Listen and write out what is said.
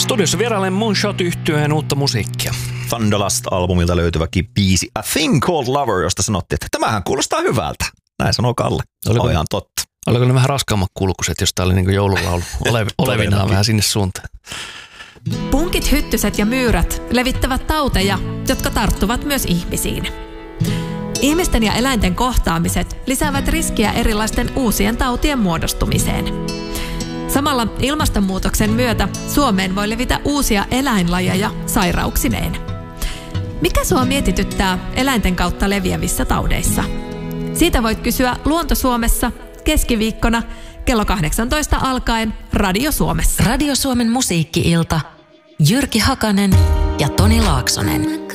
Studiossa vierailen Moonshot-yhtyeen uutta musiikkia. Thunderlust-albumilta löytyväkin biisi A Thing Called Lover, josta sanottiin, että tämähän kuulostaa hyvältä. Näin sanoo Kalle. Oliko ihan totta. Oliko ne vähän raskaammat kulkuset, jos tää oli niin kuin joululaulu olevinaan vähän sinne suuntaan? Punkit, hyttyset ja myyrät levittävät tauteja, jotka tarttuvat myös ihmisiin. Ihmisten ja eläinten kohtaamiset lisäävät riskiä erilaisten uusien tautien muodostumiseen. Samalla ilmastonmuutoksen myötä Suomeen voi levitä uusia eläinlajeja sairauksineen. Mikä sua mietityttää eläinten kautta leviävissä taudeissa? Siitä voit kysyä Luonto Suomessa keskiviikkona kello 18 alkaen Radio Suomessa. Radio Suomen musiikki-ilta. Jyrki Hakanen ja Toni Laaksonen.